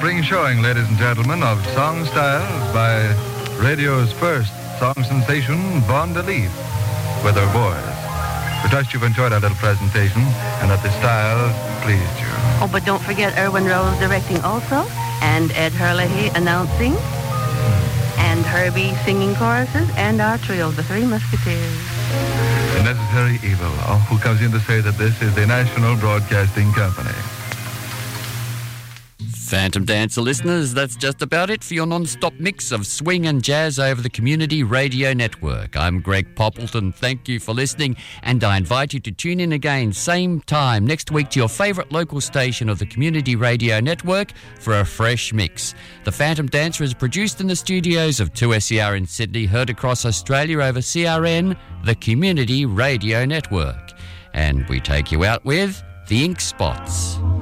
spring showing, ladies and gentlemen, of song styles by radio's first song sensation, Von Leaf, with her boys. We trust you've enjoyed our little presentation and that the styles pleased you. Oh, but don't forget Erwin Rose directing also, and Ed Herlihy announcing, and Herbie singing choruses, and our trio, the Three Musketeers. The Necessary Evil. Oh, who comes in to say that this is the National Broadcasting Company. Phantom Dancer listeners, that's just about it for your non-stop mix of swing and jazz over the Community Radio Network. I'm Greg Poppleton. Thank you for listening, and I invite you to tune in again same time next week to your favourite local station of the Community Radio Network for a fresh mix. The Phantom Dancer is produced in the studios of 2SER in Sydney, heard across Australia over CRN, the Community Radio Network. And we take you out with the Ink Spots.